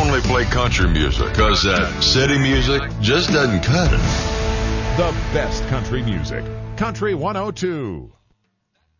only play country music, because that city music just doesn't cut it. The best country music. Country 102.